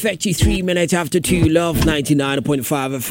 33 minutes after 2, Love 99.5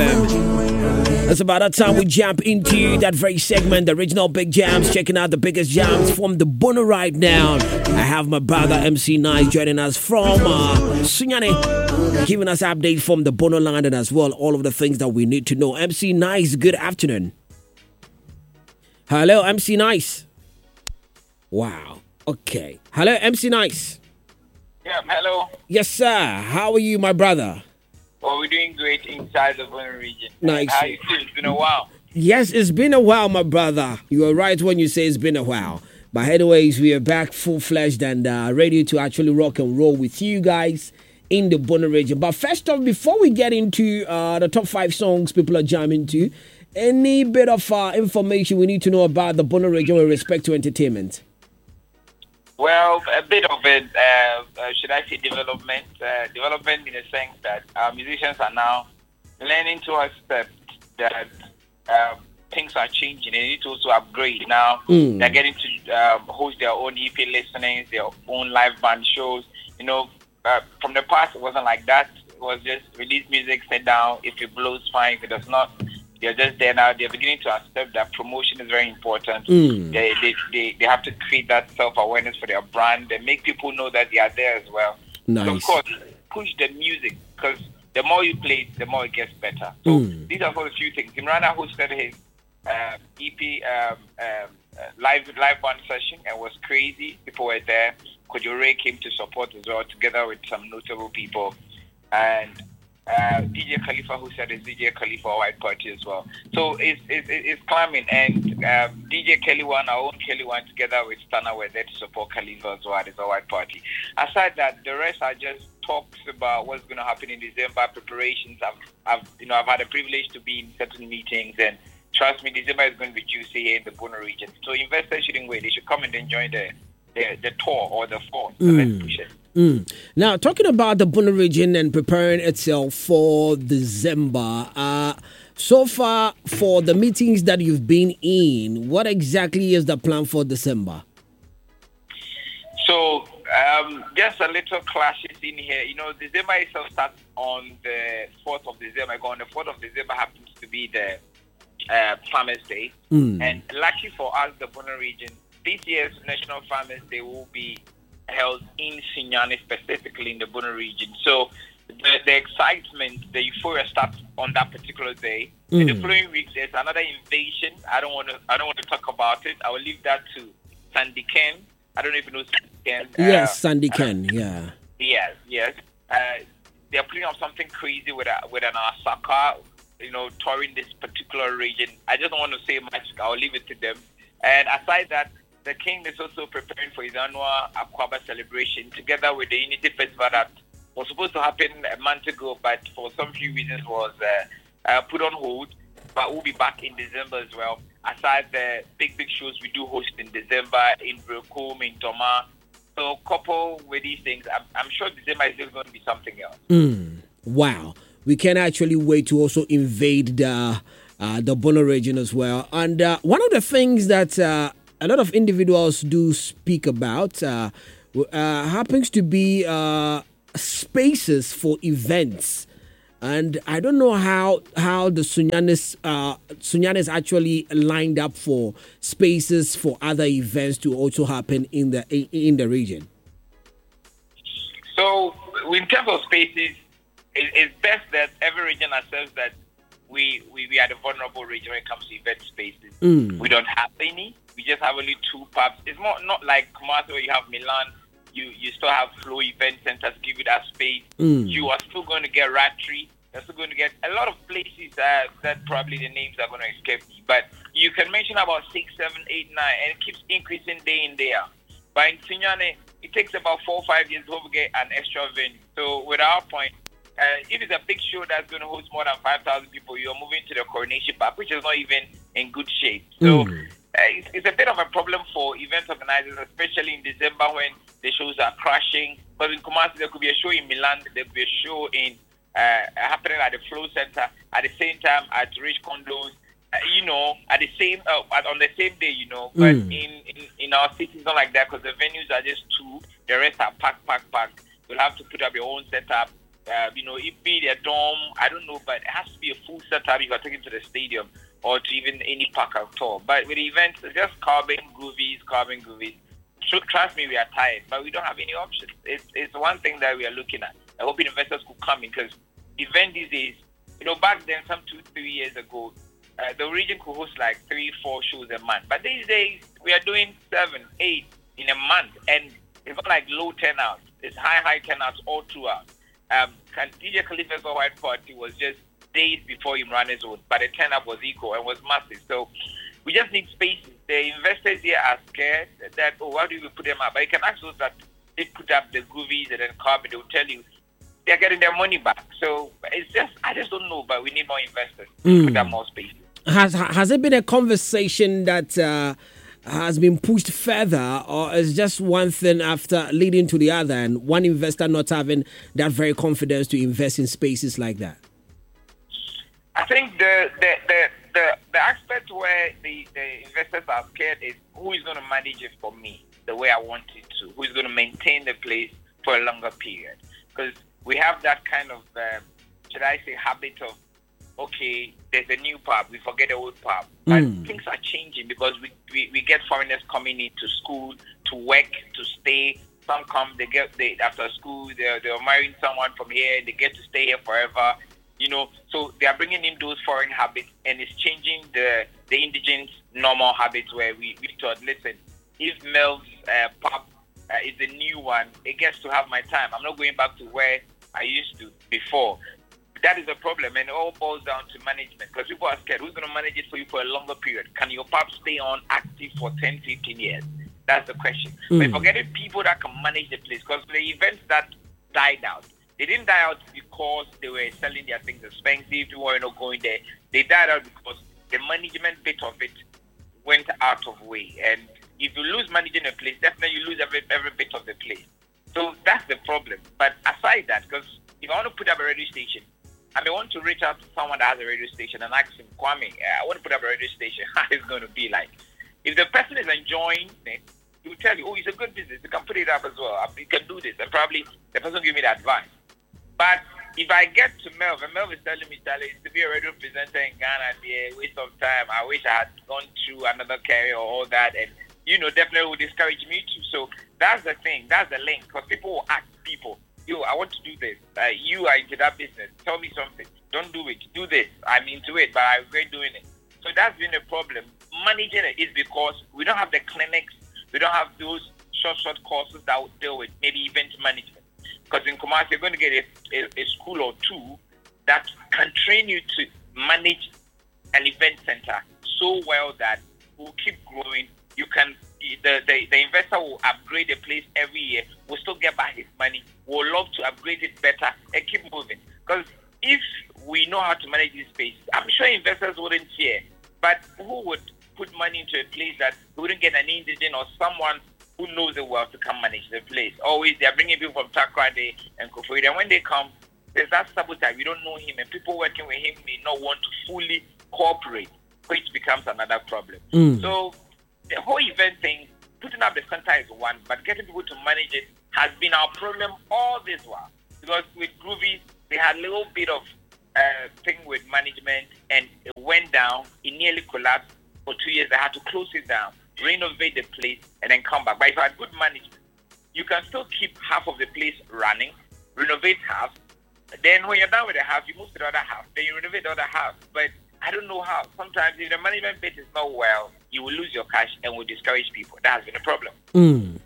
FM. It's about that time we jump into that very segment, the original Big Jams, checking out the biggest jams from the Bono right now. I have my brother MC Nice joining us from Sunyani, giving us updates from the Bono land and as well all of the things that we need to know. MC Nice, good afternoon. Hello, MC Nice. Wow. Okay. Hello, MC Nice. Yeah, hello. Yes, sir. How are you, my brother? Well, we're doing great inside the Bono region. Nice. How you feel? It's been a while. Yes, it's been a while, my brother. You are right when you say it's been a while. But anyways, we are back full-fledged and ready to actually rock and roll with you guys in the Bono region. But first off, before we get into the top 5 songs people are jamming to, any bit of information we need to know about the Bono region with respect to entertainment? Well, a bit of it, should I say development? Development in the sense that our musicians are now learning to accept that things are changing. They need to also upgrade. Now they're getting to host their own EP listenings, their own live band shows. You know, from the past, it wasn't like that. It was just release music, sit down. If it blows, fine. If it does not, they're just there now. They're beginning to accept that promotion is very important. They have to create that self-awareness for their brand and make people know that they are there as well. Nice. So of course, push the music because the more you play it, the more it gets better. So these are for a few things. Imrana hosted his EP live band session and was crazy. People were there. Kojore came to support as well, together with some notable people. And DJ Khalifa, who said it's DJ Khalifa White Party as well. So it's climbing, and DJ Kelly One, our own Kelly One, together with Stana, were there to support Khalifa as well as a White Party. Aside that, the rest are just talks about what's going to happen in December, preparations. I've had a privilege to be in certain meetings, and trust me, December is going to be juicy here in the Bono region. So investors shouldn't wait; they should come and enjoy the tour or the fall. So let's push it. Now, talking about the Bono region and preparing itself for December, so far for the meetings that you've been in, what exactly is the plan for December? So, just a little clashes in here. You know, December itself starts on the 4th of December. On the 4th of December happens to be the Farmers' Day. And lucky for us, the Bono region, this year's National Farmers' Day will be held in Sunyani, specifically in the Bono region. So the excitement, the euphoria starts on that particular day. In the following week, there's another invasion. I don't want to talk about it. I will leave that to Sandy Ken. I don't know if you know Sandy Ken. Yes, Sandy Ken. Yeah. Yes. They're putting up something crazy with an Asaka, touring this particular region. I just don't want to say much. I'll leave it to them. And aside that, the King is also preparing for his annual Akwaba celebration, together with the Unity Festival that was supposed to happen a month ago, but for some few reasons was put on hold. But we'll be back in December as well. Aside the big shows we do host in December in Brokum, in Toma. So coupled with these things, I'm sure December is still going to be something else. Wow. We can actually wait to also invade the Bono region as well. And one of the things that a lot of individuals do speak about happens to be spaces for events. And I don't know how the Sunyanis actually lined up for spaces for other events to also happen in the region. So in terms of spaces, it's best that every region accepts that we are the vulnerable region when it comes to event spaces. We don't have any. We just have only 2 pubs. It's not like Kumasi where you have Milan. You still have Flow Event Centers give you that space. You are still going to get Ratri. You're still going to get a lot of places that probably the names are going to escape me. But you can mention about 6, 7, 8, 9, and it keeps increasing day in, day out. But in Sunyani, it takes about 4 or 5 years to get an extra venue. So with our point, if it's a big show that's going to host more than 5,000 people, you're moving to the Coronation Park, which is not even in good shape. So it's a bit of a problem for event organizers, especially in December when the shows are crashing. But in Kumasi, there could be a show in Milan, there could be a show in happening at the Flow Center at the same time at Rich Condos. At the same on the same day, But in our city, it's not like that because the venues are just 2. The rest are packed. You'll have to put up your own setup. it be a dome, I don't know, but it has to be a full setup if you're taking to the stadium or to even any park at all. But with the events, it's just carbon groovies. So, trust me, we are tired, but we don't have any options. It's one thing that we are looking at. I hope investors could come in because event these days, back then, some 2-3 years ago, the region could host like 3-4 shows a month. But these days, we are doing 7-8 in a month, and it's not like low turnouts. It's high turnouts all throughout. DJ Khalifa's White Party was just days before Imran's own, but the turnout was equal and was massive. So we just need spaces. The investors here are scared that, why do we put them up? But you can ask those that they put up the groovies and then carbon, they will tell you they're getting their money back. So I just don't know, but we need more investors to put up more spaces. Has it been a conversation that has been pushed further, or is just one thing after leading to the other, and one investor not having that very confidence to invest in spaces like that? I think the aspect where the investors are scared is who is going to manage it for me the way I want it to, who is going to maintain the place for a longer period. Because we have that kind of, habit of, okay, there's a new pub, we forget the old pub. But things are changing because we get foreigners coming into school, to work, to stay. Some come, after school, they're marrying someone from here, they get to stay here forever. So they are bringing in those foreign habits, and it's changing the indigenous normal habits where we thought, listen, if Mel's pub is the new one, it gets to have my time. I'm not going back to where I used to before. That is a problem, and it all boils down to management because people are scared. Who's going to manage it for you for a longer period? Can your pub stay on active for 10, 15 years? That's the question. But forgetting people that can manage the place, because the events that died out, they didn't die out because they were selling their things expensive, people were not going there. They died out because the management bit of it went out of way. And if you lose managing a place, definitely you lose every bit of the place. So that's the problem. But aside that, because if I want to put up a radio station, I may want to reach out to someone that has a radio station and ask him, Kwame, I want to put up a radio station. How is it going to be like? If the person is enjoying it, he will tell you, it's a good business. You can put it up as well. You can do this. And probably the person will give me the advice. But if I get to Melv, and Melv is telling me, Charlie, to be a radio presenter in Ghana, be a waste of time. I wish I had gone through another career or all that. And, definitely would discourage me too. So that's the thing. That's the link. Because people will ask people, I want to do this. You are into that business. Tell me something. Don't do it. Do this. I'm into it, but I regret doing it. So that's been a problem. Managing it is because we don't have the clinics. We don't have those short courses that would deal with maybe event management. Because in Kumasi, you're going to get a school or two that can train you to manage an event center so well that will keep growing. You can, the investor will upgrade the place every year. Will still get back his money. Will love to upgrade it better and keep moving. Because if we know how to manage these spaces, I'm sure investors wouldn't fear. But who would put money into a place that wouldn't get an indigent or someone who knows it well to come manage the place? Always they're bringing people from Takrade and Koforidua, and when they come, there's that sabotage. We don't know him, and people working with him may not want to fully cooperate, which becomes another problem. So the whole event thing, putting up the center is one, but getting people to manage it has been our problem all this while. Because with Groovy, they had a little bit of thing with management, and it went down. It nearly collapsed. For 2 years, they had to close it down, renovate the place, and then come back. But if you had good management, you can still keep half of the place running, renovate half. Then when you're done with the half, you move to the other half. Then you renovate the other half. But I don't know how. Sometimes if the management bit is not well, you will lose your cash and will discourage people. That has been a problem.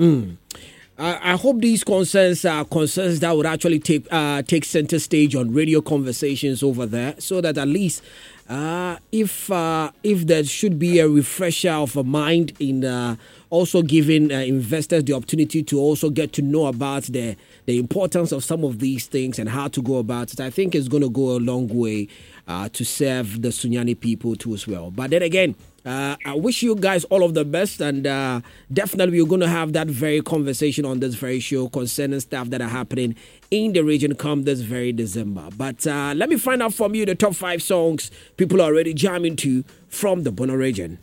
I hope these concerns are concerns that would actually take center stage on radio conversations over there, so that at least if there should be a refresher of a mind in also giving investors the opportunity to also get to know about the importance of some of these things and how to go about it, I think it's going to go a long way to serve the Sunyani people too as well. But then again, I wish you guys all of the best, and definitely we're going to have that very conversation on this very show concerning stuff that are happening in the region come this very December. But let me find out from you the top 5 songs people are already jamming to from the Bono region.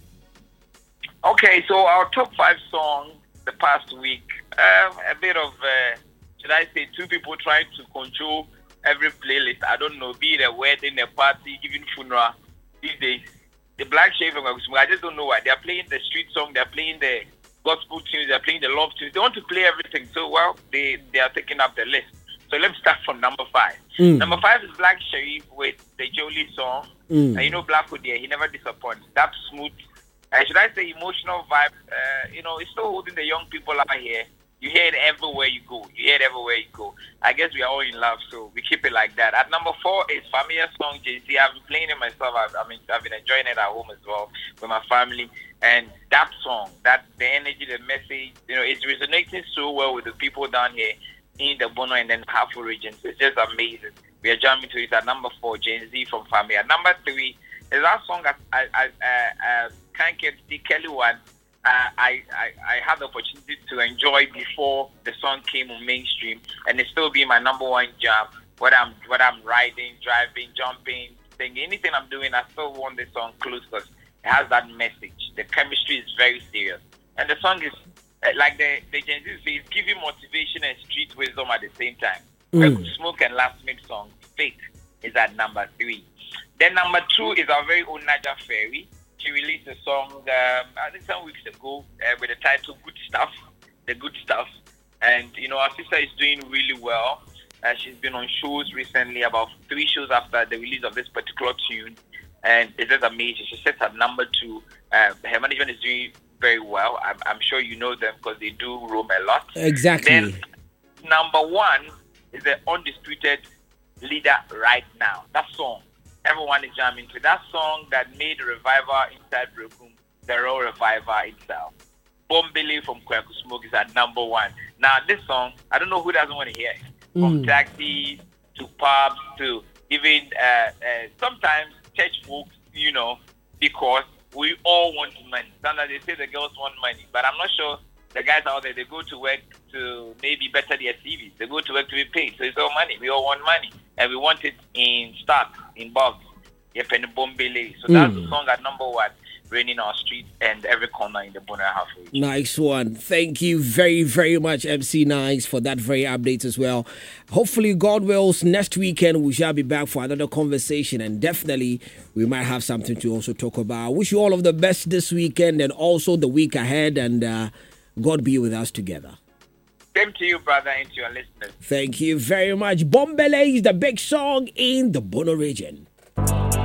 Okay, so our top 5 songs the past week, a bit of should I say, two people trying to control every playlist. I don't know, be it a wedding, a party, even funeral. These days, the Black Shave and I just don't know why. They're playing the street song, they're playing the gospel tunes, they're playing the love tunes. They want to play everything. So, well, they are taking up the list. So let me start from number 5. Number 5 is Black Sherif with the Jolie song. And you know Black Odia, he never disappoints. That smooth, should I say emotional vibe, it's still holding the young people out here. You hear it everywhere you go. I guess we are all in love, so we keep it like that. At number 4 is familiar song JC. I've been playing it myself. I've been enjoying it at home as well with my family. And that song, the energy, the message, it's resonating so well with the people down here in the Bono and then Hafo regions. It's just amazing. We are jamming to it at number 4, Gen Z from Familia. Number 3 is that song I Can't Get the Kelly one. I had the opportunity to enjoy before the song came on mainstream, and it's still been my number 1 jam. Whether I'm riding, driving, jumping, singing, anything I'm doing, I still want this song close because it has that message. The chemistry is very serious, and the song is like the Gen Z say, it's giving motivation and street wisdom at the same time. Smoke and Last Minute song, Faith, is at number 3. Then number 2 is our very own Naja Ferry. She released a song, I think some weeks ago, with the title Good Stuff, The Good Stuff. And, our sister is doing really well. She's been on shows recently, about 3 shows after the release of this particular tune. And it's just amazing. She sits at number 2. Her management is doing very well. I'm sure you know them because they do roam a lot. Exactly. Then number 1 is the undisputed leader right now. That song, everyone is jamming to. That song that made the revival inside Brekum the real revival itself. Bombele from Kwaku Smoke is at number 1. Now this song, I don't know who doesn't want to hear it. From taxis to pubs to even sometimes church folks, because we all want money. Sometimes they say the girls want money, but I'm not sure the guys out there, they go to work to maybe better their CVs. They go to work to be paid. So it's all money. We all want money. And we want it in stock, in bulk. So that's the song at number 1, raining our streets and every corner in the Bono Hafo region. Nice one. Thank you very, very much, MC Nice, for that very update as well. Hopefully, God wills, next weekend we shall be back for another conversation, and definitely we might have something to also talk about. I wish you all of the best this weekend and also the week ahead, and God be with us together. Same to you, brother, and to your listeners. Thank you very much. Bombele is the big song in the Bono region.